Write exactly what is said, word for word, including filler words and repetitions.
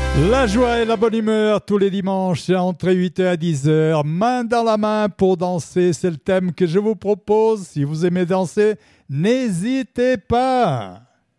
La joie et la bonne humeur tous les dimanches, c'est entre huit heures et dix heures. Main dans la main pour danser, c'est le thème que je vous propose. Si vous aimez danser, n'hésitez pas.